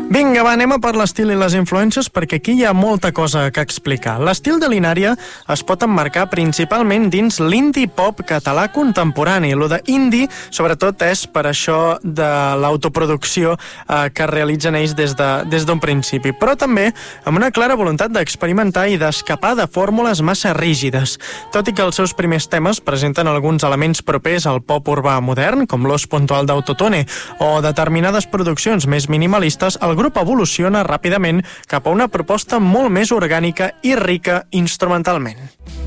Vinga, va, anem a per l'estil i les influències perquè aquí hi ha molta cosa que explicar. L'estil de l'Inària es pot emmarcar principalment dins l'indie pop català contemporani. Lo de indie, sobretot, és per això de l'autoproducció que realitzen ells des d'un principi, però també amb una clara voluntat d'experimentar i d'escapar de fórmules massa rígides. Tot i que els seus primers temes presenten alguns elements propers al pop urbà modern, com l'ús puntual d'autotune o determinades produccions més minimalistes, el grup evoluciona ràpidament cap a una proposta molt més orgànica i rica instrumentalment.